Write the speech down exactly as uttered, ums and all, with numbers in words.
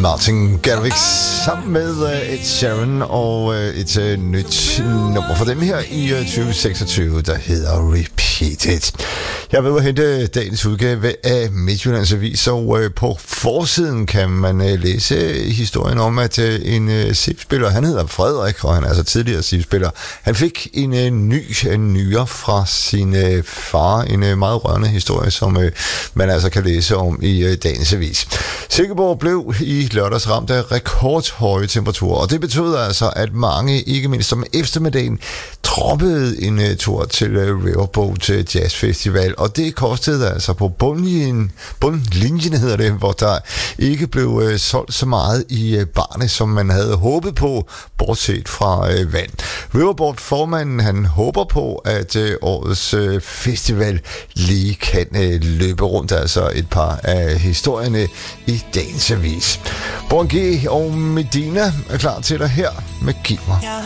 Martin Garrix sammen med uh, Ed Sheeran og uh, et uh, nyt nummer for dem her i uh, tyve seksogtyve, der hedder Repeated. Jeg vil hente dagens udgave af Midtjyllands Avis, og uh, på forsiden kan man uh, læse historien om, at uh, en uh, S I F-spiller, han hedder Frederik, og han er altså tidligere S I F-spiller, han fik en uh, ny en nyere fra sin uh, far, en uh, meget rørende historie, som uh, man altså kan læse om i uh, dagens avis. Silkeborg blev i lørdags ramt af rekordhøje temperaturer, og det betød altså, at mange, ikke mindst om eftermiddagen, droppede en uh, tur til uh, Riverboat uh, Jazz Festival, og det kostede altså på bundlinjen, bundlinjen hedder det, hvor der ikke blev uh, solgt så meget i uh, barne, som man havde håbet på, bortset fra uh, vand. Riverboat formanden, han håber på, at uh, årets uh, festival lige kan uh, løbe rundt, altså et par af historierne i dagens avis. Born G og Medina er klar til dig her med Giv mig.